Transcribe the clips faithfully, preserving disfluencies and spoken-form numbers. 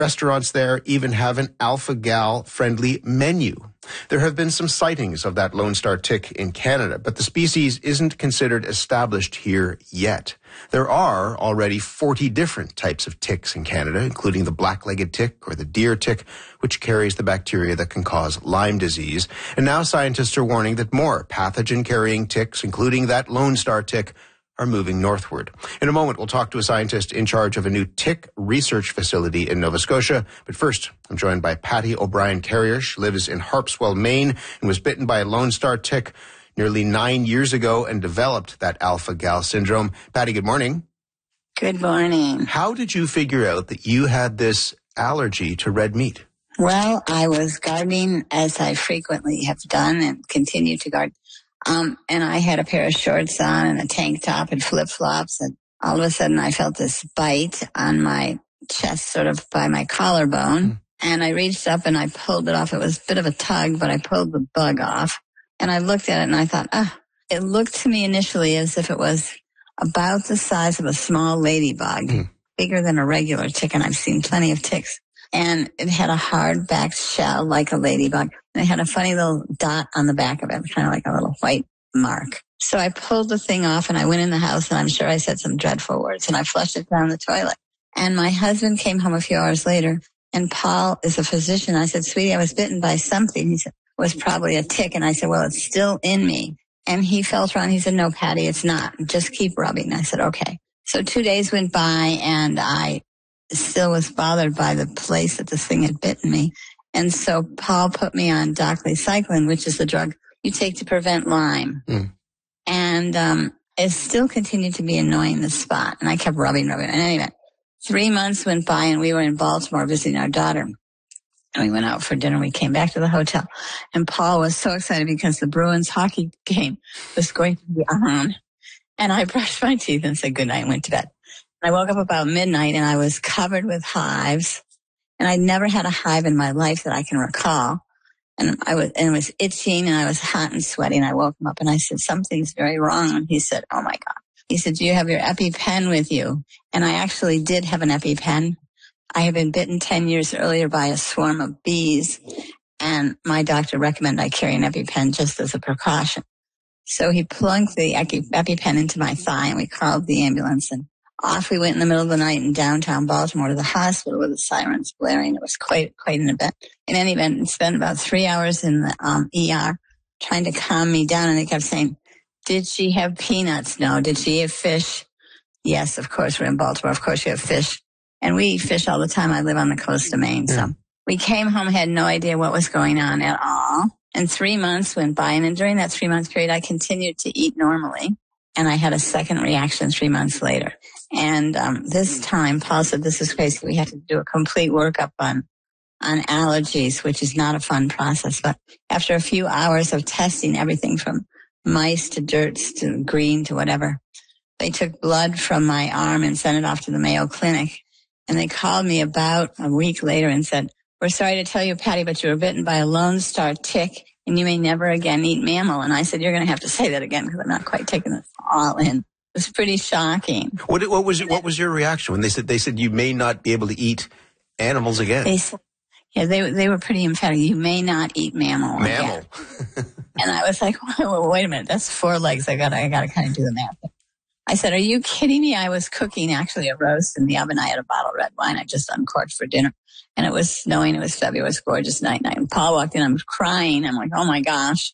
Restaurants there even have an alpha-gal-friendly menu. There have been some sightings of that Lone Star tick in Canada, but the species isn't considered established here yet. There are already forty different types of ticks in Canada, including the black-legged tick or the deer tick, which carries the bacteria that can cause Lyme disease. And now scientists are warning that more pathogen-carrying ticks, including that Lone Star tick, are moving northward. In a moment, we'll talk to a scientist in charge of a new tick research facility in Nova Scotia. But first, I'm joined by Patty O'Brien-Carrier. She lives in Harpswell, Maine, and was bitten by a Lone Star tick nearly nine years ago and developed that alpha-gal syndrome. Patty, good morning. Good morning. How did you figure out that you had this allergy to red meat? Well, I was gardening, as I frequently have done and continue to garden. Um, and I had a pair of shorts on and a tank top and flip-flops, and all of a sudden I felt this bite on my chest, sort of by my collarbone, mm. and I reached up and I pulled it off. It was a bit of a tug, but I pulled the bug off, and I looked at it and I thought, ah, it looked to me initially as if it was about the size of a small ladybug, mm. bigger than a regular tick, and I've seen plenty of ticks. And it had a hard-backed shell like a ladybug. And it had a funny little dot on the back of it, kind of like a little white mark. So I pulled the thing off and I went in the house, and I'm sure I said some dreadful words, and I flushed it down the toilet. And my husband came home a few hours later, and Paul is a physician. I said, sweetie, I was bitten by something. He said, it was probably a tick. And I said, well, it's still in me. And he felt around. He said, no, Patty, it's not. Just keep rubbing. I said, okay. So two days went by, and I still was bothered by the place that this thing had bitten me. And so Paul put me on doxycycline, which is the drug you take to prevent Lyme. Mm. And um, it still continued to be annoying, the spot. And I kept rubbing, rubbing. And anyway, three months went by, and we were in Baltimore visiting our daughter. And we went out for dinner. We came back to the hotel. And Paul was so excited because the Bruins hockey game was going to be on. And I brushed my teeth and said goodnight and went to bed. I woke up about midnight, and I was covered with hives, and I'd never had a hive in my life that I can recall. And I was, and it was itching, and I was hot and sweaty, and I woke him up, and I said, something's very wrong. And he said, oh my God. He said, do you have your EpiPen with you? And I actually did have an EpiPen. I had been bitten ten years earlier by a swarm of bees, and my doctor recommended I carry an EpiPen just as a precaution. So he plunked the EpiPen into my thigh, and we called the ambulance, and off we went in the middle of the night in downtown Baltimore to the hospital with the sirens blaring. It was quite quite an event. In any event, spent about three hours in the um, E R trying to calm me down, and they kept saying, did she have peanuts? No. Did she have fish? Yes, of course, we're in Baltimore. Of course you have fish. And we eat fish all the time. I live on the coast of Maine. Yeah. So we came home, had no idea what was going on at all. And three months went by, and during that three-month period, I continued to eat normally. And I had a second reaction three months later. And um, this time, Paul said, this is crazy. We had to do a complete workup on on allergies, which is not a fun process. But after a few hours of testing everything from mice to dirts to green to whatever, they took blood from my arm and sent it off to the Mayo Clinic. And they called me about a week later and said, we're sorry to tell you, Patty, but you were bitten by a Lone Star tick, and you may never again eat mammal. And I said, you're going to have to say that again, because I'm not quite taking this all in. It was pretty shocking. What, what was what was your reaction when they said they said you may not be able to eat animals again? They said, yeah, they they were pretty emphatic. You may not eat mammal. Mammal. And I was like, well, wait a minute, that's four legs. I got I got to kind of do the math. I said, are you kidding me? I was cooking actually a roast in the oven. I had a bottle of red wine I just uncorked for dinner. And it was snowing. It was February. It was gorgeous night night. And Paul walked in. I'm crying. I'm like, oh my gosh.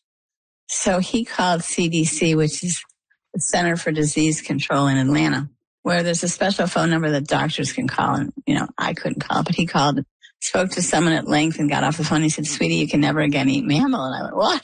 So he called C D C, which is the Center for Disease Control in Atlanta, where there's a special phone number that doctors can call. And, you know, I couldn't call, but he called, spoke to someone at length and got off the phone. He said, sweetie, you can never again eat mammal. And I went, what?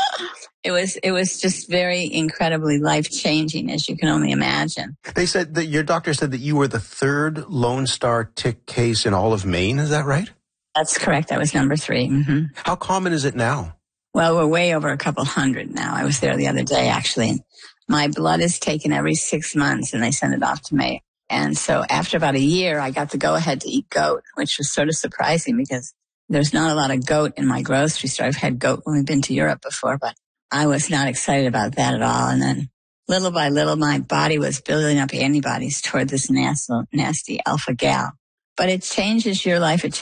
It was, it was just very incredibly life-changing, as you can only imagine. They said that your doctor said that you were the third Lone Star tick case in all of Maine. Is that right? That's correct. I was number three. Mm-hmm. How common is it now? Well, we're way over a couple hundred now. I was there the other day, actually. And my blood is taken every six months, and they send it off to Mayo. And so after about a year, I got the go-ahead to eat goat, which was sort of surprising because there's not a lot of goat in my grocery store. I've had goat when we've been to Europe before, but I was not excited about that at all. And then little by little, my body was building up antibodies toward this nasty, nasty alpha-gal. but it changes your life. It